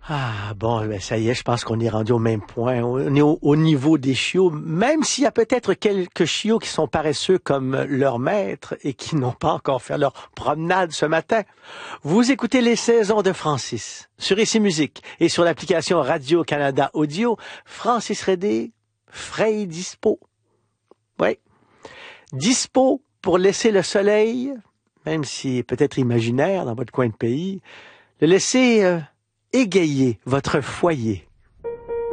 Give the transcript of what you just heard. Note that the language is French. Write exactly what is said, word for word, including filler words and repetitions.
Ah, bon, ben ça y est, je pense qu'on est rendu au même point. On est au, au niveau des chiots, même s'il y a peut-être quelques chiots qui sont paresseux comme leur maître et qui n'ont pas encore fait leur promenade ce matin. Vous écoutez Les Saisons de Francis sur Ici Musique et sur l'application Radio-Canada Audio. Francis Redé, frais et dispo. Oui, dispo pour laisser le soleil, même si peut-être imaginaire dans votre coin de pays, le laisser... Euh, égayez votre foyer.